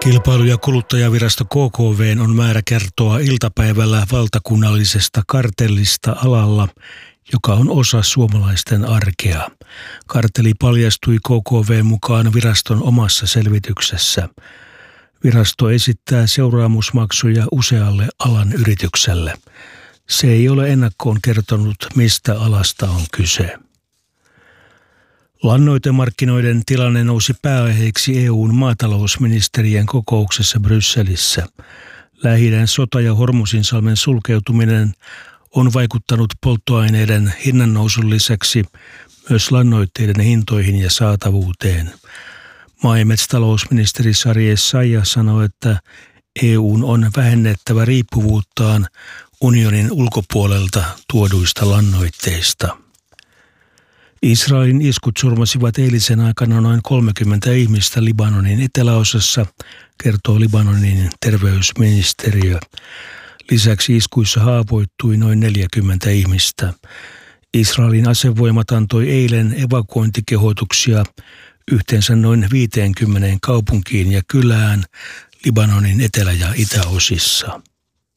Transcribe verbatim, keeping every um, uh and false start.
Kilpailu- ja kuluttajavirasto K K V on määrä kertoa iltapäivällä valtakunnallisesta kartellista alalla, joka on osa suomalaisten arkea. Kartelli paljastui K K V mukaan viraston omassa selvityksessä. Virasto esittää seuraamusmaksuja usealle alan yritykselle. Se ei ole ennakkoon kertonut, mistä alasta on kyse. Lannoitemarkkinoiden tilanne nousi pääaiheeksi E U:n maatalousministerien kokouksessa Brysselissä. Lähi-idän sota ja Hormuzinsalmen sulkeutuminen on vaikuttanut polttoaineiden hinnannousun lisäksi myös lannoitteiden hintoihin ja saatavuuteen. Maa- ja metsätalousministeri Sari Essayah sanoi, että E U:n on vähennettävä riippuvuuttaan unionin ulkopuolelta tuoduista lannoitteista. Israelin iskut surmasivat eilisen aikana noin kolmekymmentä ihmistä Libanonin eteläosassa, kertoo Libanonin terveysministeriö. Lisäksi iskuissa haavoittui noin neljäkymmentä ihmistä. Israelin asevoimat antoi eilen evakuointikehotuksia yhteensä noin viiteenkymmeneen kaupunkiin ja kylään Libanonin etelä- ja itäosissa.